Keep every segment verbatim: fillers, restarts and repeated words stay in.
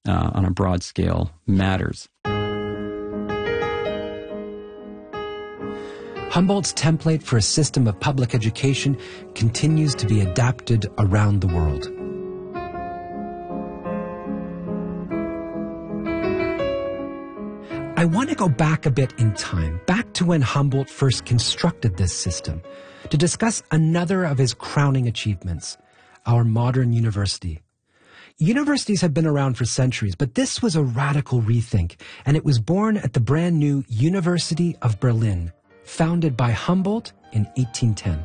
uh, on a broad scale matters. Humboldt's template for a system of public education continues to be adapted around the world. I want to go back a bit in time, back to when Humboldt first constructed this system, to discuss another of his crowning achievements, our modern university. Universities have been around for centuries, but this was a radical rethink, and it was born at the brand new University of Berlin, founded by Humboldt in eighteen ten.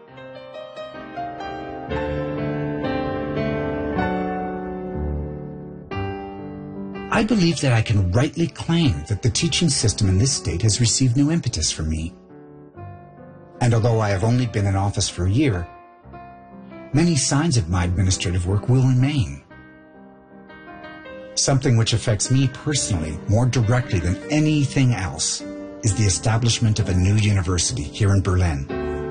I believe that I can rightly claim that the teaching system in this state has received new impetus from me. And although I have only been in office for a year, many signs of my administrative work will remain. Something which affects me personally more directly than anything else is the establishment of a new university here in Berlin.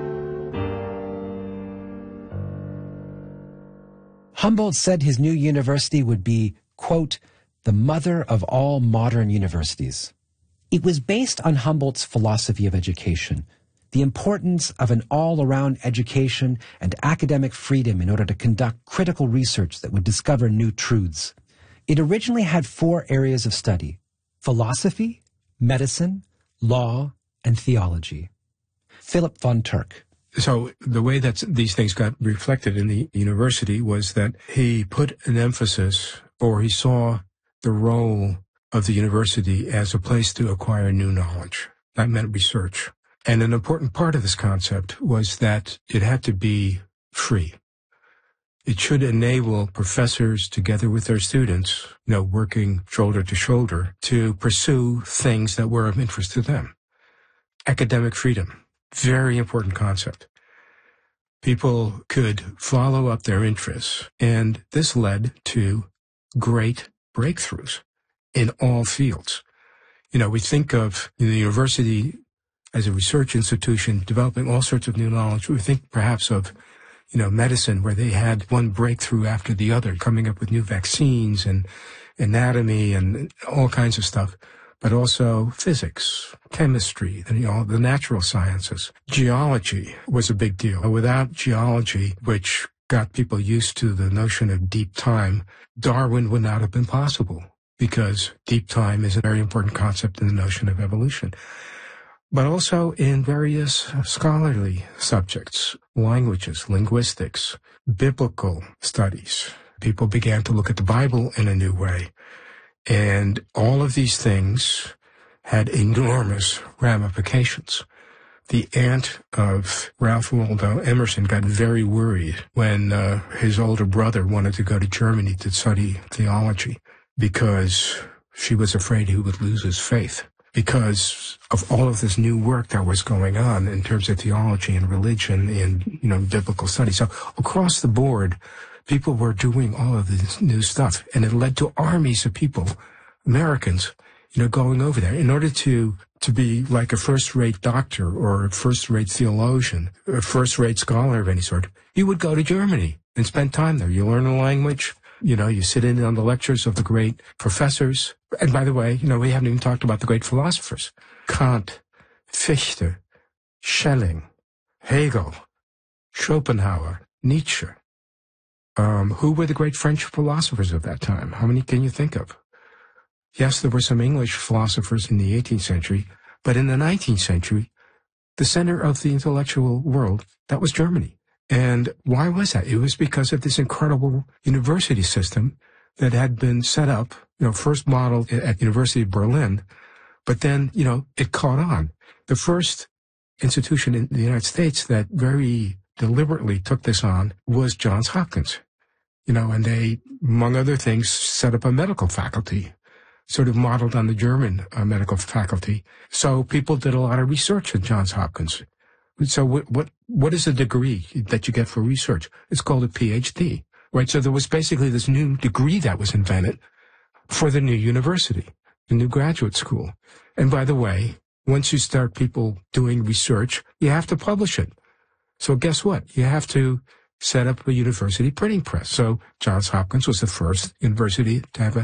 Humboldt said his new university would be, quote, the mother of all modern universities. It was based on Humboldt's philosophy of education, the importance of an all-around education and academic freedom in order to conduct critical research that would discover new truths. It originally had four areas of study: philosophy, medicine, law, and theology. Philip von Turk. So the way that these things got reflected in the university was that he put an emphasis, or he saw the role of the university as a place to acquire new knowledge. That meant research. And an important part of this concept was that it had to be free. It should enable professors, together with their students, you know, working shoulder to shoulder, to pursue things that were of interest to them. Academic freedom, very important concept. People could follow up their interests, and this led to great breakthroughs in all fields. You know, we think of the university as a research institution developing all sorts of new knowledge. We think perhaps of, you know, medicine, where they had one breakthrough after the other, coming up with new vaccines and anatomy and all kinds of stuff, but also physics, chemistry, you know, the natural sciences. Geology was a big deal. Without geology, which got people used to the notion of deep time, Darwin would not have been possible, because deep time is a very important concept in the notion of evolution. But also in various scholarly subjects, languages, linguistics, biblical studies. People began to look at the Bible in a new way. And all of these things had enormous ramifications. The aunt of Ralph Waldo Emerson got very worried when uh, his older brother wanted to go to Germany to study theology, because she was afraid he would lose his faith, because of all of this new work that was going on in terms of theology and religion and, you know, biblical study. So across the board, people were doing all of this new stuff, and it led to armies of people, Americans, you know, going over there in order to to be like a first-rate doctor or a first-rate theologian, a first-rate scholar of any sort. You would go to Germany and spend time there. You learn a language. You know, you sit in on the lectures of the great professors. And by the way, you know, we haven't even talked about the great philosophers. Kant, Fichte, Schelling, Hegel, Schopenhauer, Nietzsche. Um, who were the great French philosophers of that time? How many can you think of? Yes, there were some English philosophers in the eighteenth century, but in the nineteenth century, the center of the intellectual world, that was Germany. And why was that? It was because of this incredible university system that had been set up, you know, first modeled at University of Berlin, but then, you know, it caught on. The first institution in the United States that very deliberately took this on was Johns Hopkins. You know, and they, among other things, set up a medical faculty, sort of modeled on the German uh, medical faculty. So people did a lot of research at Johns Hopkins. So what, what, what is a degree that you get for research? It's called a P H D, right? So there was basically this new degree that was invented for the new university, the new graduate school. And by the way, once you start people doing research, you have to publish it. So guess what? You have to set up a university printing press. So Johns Hopkins was the first university to have a